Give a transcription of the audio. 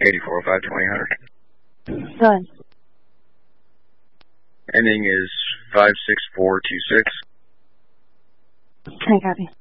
8405 2000. Go ahead. Ending is 56426. I copy.